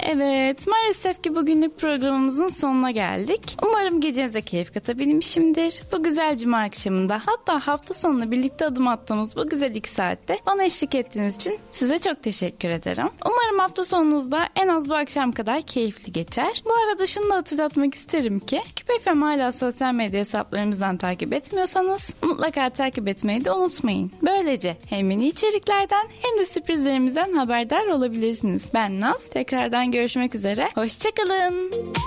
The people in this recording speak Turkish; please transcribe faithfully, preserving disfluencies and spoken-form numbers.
Evet, maalesef ki bugünlük programımızın sonuna geldik. Umarım gecenize keyif katabilmişimdir. Bu güzel cuma akşamında, hatta hafta sonuna birlikte adım attığımız bu güzel iki saatte bana eşlik ettiğiniz için size çok teşekkür ederim. Umarım hafta sonunuzda en az bu akşam kadar keyifli geçer. Bu arada şunu da hatırlatmak isterim ki Küpe F M hala sosyal medya hesaplarımızdan takip etmiyorsanız mutlaka takip etmeyi de unutmayın. Böylece hem yeni içeriklerden hem de sürprizlerimizden haberdar olabilirsiniz. Ben Naz. Tekrardan görüşmek üzere. Hoşçakalın.